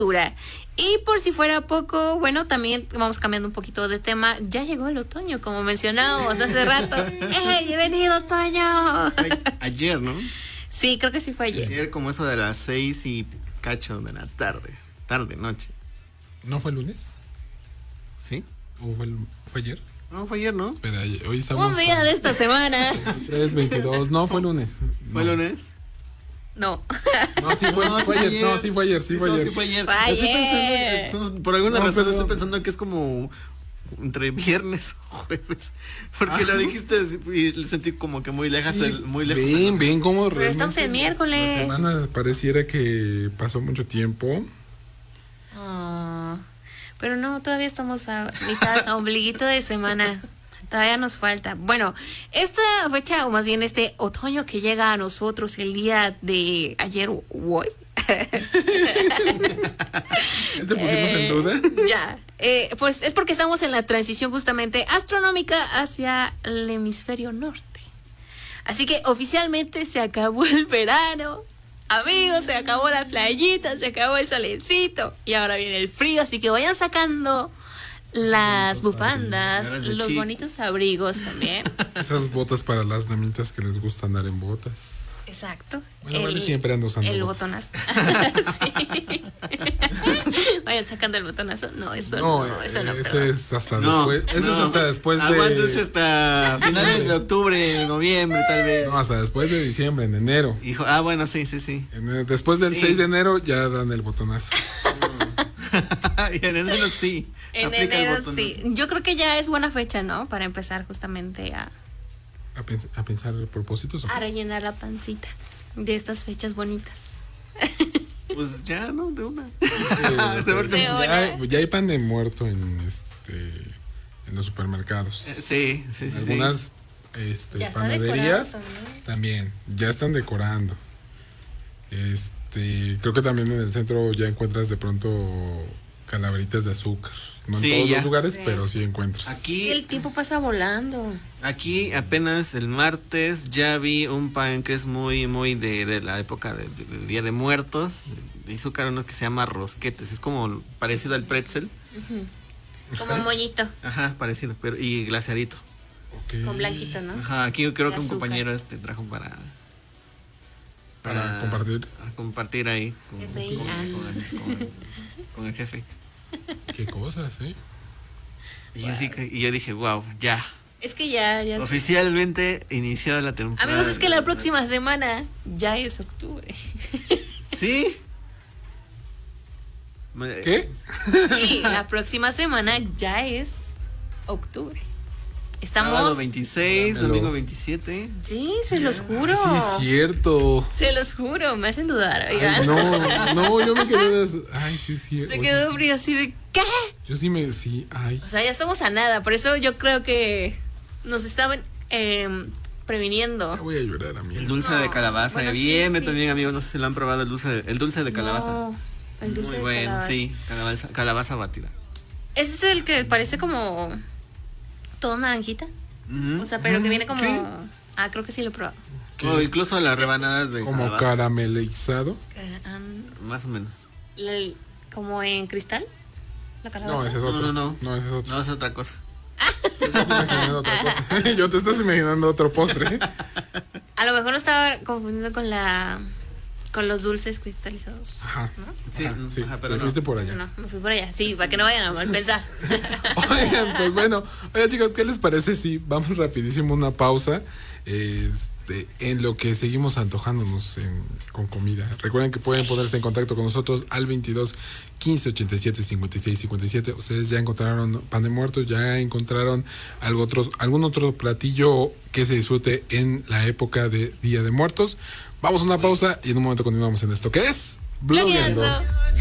Y por si fuera poco, bueno, también vamos cambiando un poquito de tema. Ya llegó el otoño, como mencionábamos hace rato. ¡Ey, bienvenido otoño! Ayer, ¿no? Sí, creo que sí fue ayer. Ayer como eso de las 6 y cacho de la tarde. Noche. ¿No fue el lunes? ¿Sí? ¿O fue ayer? No, fue ayer, ¿no? Espera, hoy estamos... Un día de esta semana. 3:22. No, fue lunes. ¿Fue lunes? No. No, sí fue ayer. No, sí fue ayer. Sí fue ayer. Fue ayer. Estoy pensando, por alguna razón pero... estoy pensando que es como entre viernes o jueves. Porque lo dijiste y lo sentí como que muy lejos. Sí, muy lejos. Ven cómo Pero estamos en miércoles. La semana pareciera que pasó mucho tiempo. Pero no, todavía estamos a mitad, ombliguito de semana. Todavía nos falta. Bueno, esta fecha, o más bien este otoño que llega a nosotros el día de ayer o hoy. ¿Te pusimos en duda? Ya. Pues es porque estamos en la transición justamente astronómica hacia el hemisferio norte. Así que oficialmente se acabó el verano. Amigos, se acabó la playita, se acabó el solecito. Y ahora viene el frío, así que vayan sacando las bufandas, los bonitos abrigos también. Esas botas para las damitas que les gusta andar en botas. Exacto. Bueno, siempre ando usando el botas. botonazo. Sí. Vayan sacando el botonazo. No, eso no. Ese es hasta después. Ese es hasta después de. Aguántense hasta finales de octubre, noviembre, tal vez. No, hasta después de diciembre, en enero. Hijo, bueno, sí. Después del 6 de enero ya dan el botonazo. Y en enero sí. En enero sí. Yo creo que ya es buena fecha, ¿no? Para empezar justamente a pensar propósitos. A rellenar la pancita de estas fechas bonitas. Pues ya, ¿no? De una. Ya hay pan de muerto en los supermercados. Sí. Algunas panaderías también ya están decorando. Creo que también en el centro ya encuentras de pronto calaveritas de azúcar. No en todos los lugares, pero sí encuentras. Aquí el tiempo pasa volando. Aquí apenas el martes ya vi un pan que es muy de la época del Día de Muertos. De azúcar, uno que se llama rosquetes. Es como parecido al pretzel. Como un moñito. Ajá, parecido, pero y glaseadito. Okay. Con blanquito, ¿no? Ajá, aquí yo creo que un compañero trajo para compartir. A compartir ahí con el jefe. Qué cosas, Y yo dije, wow, ya. Es que ya. Oficialmente inició la temporada. Amigos, es que la próxima semana ya es octubre. ¿Sí? ¿Qué? Sí, la próxima semana ya es octubre. Estamos. Sábado 26, domingo 27. Sí, se los juro. Sí, es cierto. Se los juro, me hacen dudar, oigan. No, yo me quedé. Ay, sí, es cierto. Se quedó frío así de ¿qué? Yo sí, ay. O sea, ya estamos a nada, por eso yo creo que nos estaban previniendo. Ya voy a llorar, amigo. El dulce de calabaza, bueno, bien, sí. también, amigos, no sé si lo han probado, el dulce de calabaza. No, el dulce muy de bueno, calabaza. sí, calabaza batida. ¿Ese es el que parece como todo naranjita? O sea, pero que viene como... Sí. creo que sí lo he probado. Incluso las rebanadas de como calabaza. caramelizado. Más o menos. ¿Como en cristal? ¿La calabaza? No, ese es otro. No, ese es otro. No, es otra cosa. Te estás imaginando otra cosa. Yo te estás imaginando otro postre. A lo mejor lo estaba confundiendo con los dulces cristalizados. Ajá. ¿No? Sí, pero te fuiste por allá. No, me fui por allá. Sí, para que no vayan a mal pensar. Oigan, pues bueno, chicos, ¿qué les parece si vamos rapidísimo a una pausa? En lo que seguimos antojándonos con comida. Recuerden que pueden ponerse en contacto con nosotros al 22 15 87 56 57. Ustedes ya encontraron pan de muerto, ya encontraron algún otro platillo que se disfrute en la época de Día de Muertos. Vamos a una pausa y en un momento continuamos en esto que es Blogueando.